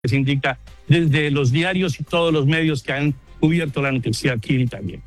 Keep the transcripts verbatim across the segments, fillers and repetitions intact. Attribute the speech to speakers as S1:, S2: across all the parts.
S1: se indica desde los diarios y todos los medios que han cubierto la noticia aquí también.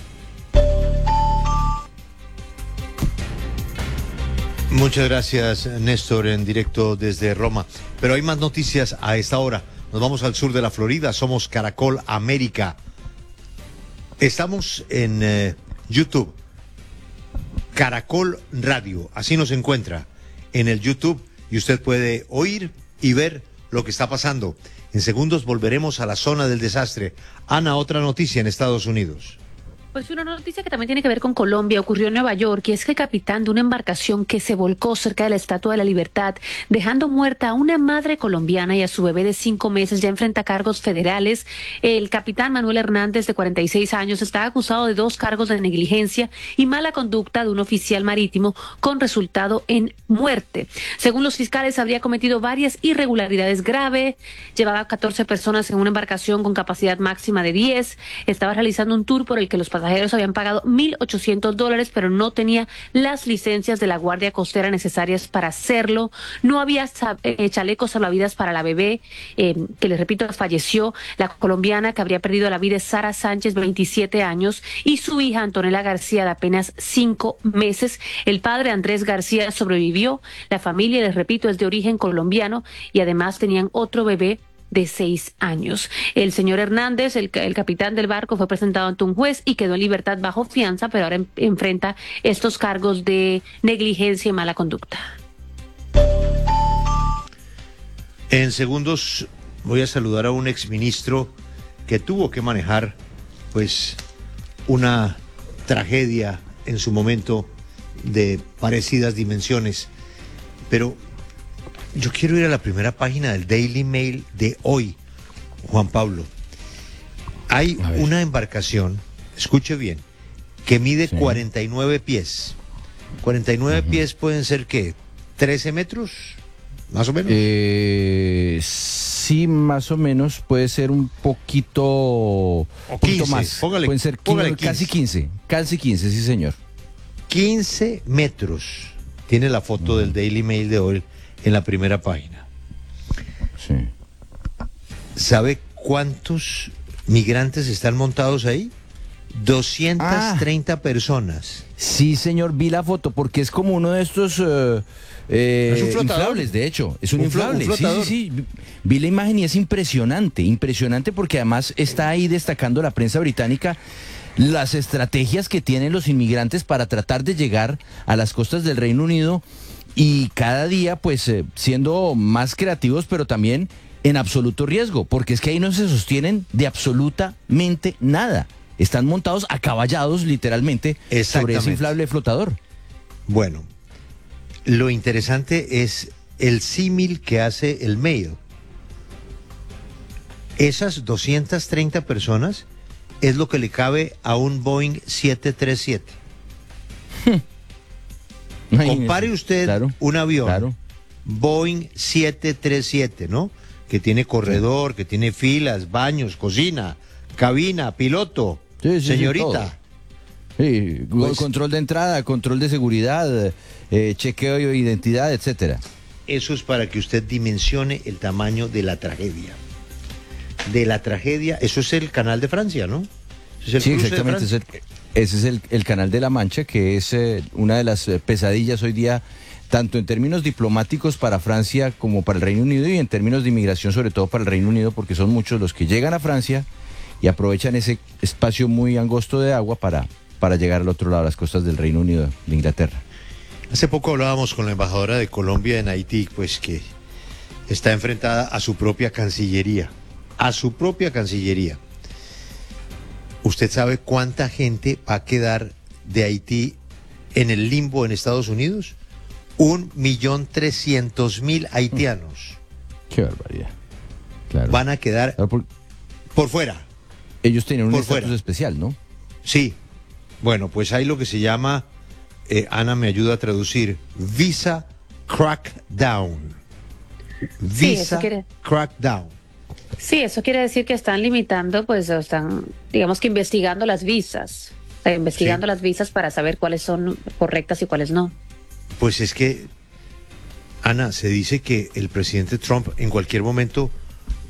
S2: Muchas gracias, Néstor, en directo desde Roma. Pero hay más noticias a esta hora. Nos vamos al sur de la Florida. Somos Caracol América. Estamos en eh, YouTube. Caracol Radio. Así nos encuentra en el YouTube y usted puede oír y ver lo que está pasando. En segundos volveremos a la zona del desastre. Ana, otra noticia en Estados Unidos.
S3: Pues una noticia que también tiene que ver con Colombia, ocurrió en Nueva York, y es que el capitán de una embarcación que se volcó cerca de la Estatua de la Libertad, dejando muerta a una madre colombiana y a su bebé de cinco meses, ya enfrenta cargos federales. El capitán Manuel Hernández, de cuarenta y seis años, está acusado de dos cargos de negligencia y mala conducta de un oficial marítimo con resultado en muerte. Según los fiscales, habría cometido varias irregularidades graves, llevaba catorce personas en una embarcación con capacidad máxima de diez, estaba realizando un tour por el que los pasajeros habían pagado mil ochocientos dólares, pero no tenía las licencias de la Guardia Costera necesarias para hacerlo. No había eh, chalecos salvavidas para la bebé, eh, que les repito, falleció. La colombiana que habría perdido la vida es Sara Sánchez, veintisiete años, y su hija Antonella García, de apenas cinco meses. El padre, Andrés García, sobrevivió. La familia, les repito, es de origen colombiano y además tenían otro bebé de seis años. El señor Hernández, el, el capitán del barco, fue presentado ante un juez y quedó en libertad bajo fianza, pero ahora en, enfrenta estos cargos de negligencia y mala conducta.
S2: En segundos voy a saludar a un exministro que tuvo que manejar, pues, una tragedia en su momento de parecidas dimensiones, pero yo quiero ir a la primera página del Daily Mail de hoy, Juan Pablo. Hay una embarcación, escuche bien, que mide sí. cuarenta y nueve pies. cuarenta y nueve uh-huh. pies pueden ser, ¿qué? ¿trece metros? ¿Más o menos?
S4: Eh, sí, más o menos. Puede ser un poquito, o poquito
S2: quince,
S4: más.
S2: Póngale,
S4: Pueden ser quince, casi quince. Casi quince, sí, señor.
S2: quince metros. Tiene la foto uh-huh. del Daily Mail de hoy en la primera página.
S4: Sí.
S2: ¿Sabe cuántos migrantes están montados ahí? doscientas treinta ah, personas.
S4: Sí, señor, vi la foto, porque es como uno de estos uh, eh,
S2: es un
S4: inflables, de hecho. Es un,
S2: un
S4: inflable.
S2: Un
S4: sí, sí, sí. Vi la imagen y es impresionante, impresionante, porque además está ahí destacando la prensa británica las estrategias que tienen los inmigrantes para tratar de llegar a las costas del Reino Unido. Y cada día, pues, eh, siendo más creativos, pero también en absoluto riesgo, porque es que ahí no se sostienen de absolutamente nada. Están montados, acaballados, literalmente, sobre ese inflable flotador.
S2: Bueno, lo interesante es el símil que hace el Mail. Esas doscientas treinta personas es lo que le cabe a un Boeing siete treinta y siete. Compare usted claro, un avión, claro. Boeing siete treinta y siete, ¿no? Que tiene corredor, sí. que tiene filas, baños, cocina, cabina, piloto,
S4: sí, sí,
S2: señorita.
S4: Sí, sí. Pues, control de entrada, control de seguridad, eh, chequeo de identidad, etcétera.
S2: Eso es para que usted dimensione el tamaño de la tragedia. De la tragedia, eso es el Canal de Francia, ¿no?
S4: Es el sí, exactamente. Es el, ese es el, el Canal de la Mancha, que es eh, una de las eh, pesadillas hoy día, tanto en términos diplomáticos para Francia como para el Reino Unido, y en términos de inmigración, sobre todo para el Reino Unido, porque son muchos los que llegan a Francia y aprovechan ese espacio muy angosto de agua para, para llegar al otro lado, a las costas del Reino Unido, de Inglaterra.
S2: Hace poco hablábamos con la embajadora de Colombia en Haití, pues que está enfrentada a su propia Cancillería, a su propia Cancillería. ¿Usted sabe cuánta gente va a quedar de Haití en el limbo en Estados Unidos? Un millón trescientos mil haitianos.
S4: Qué barbaridad. Claro.
S2: Van a quedar por, por fuera.
S4: Ellos tienen un estatus especial, ¿no?
S2: Sí. Bueno, pues hay lo que se llama, eh, Ana me ayuda a traducir, Visa Crackdown. Visa
S3: sí, quiere...
S2: Crackdown.
S3: Sí, eso quiere decir que están limitando, pues están, digamos que investigando las visas, eh, investigando sí. las visas para saber cuáles son correctas y cuáles no.
S2: Pues es que, Ana, se dice que el presidente Trump en cualquier momento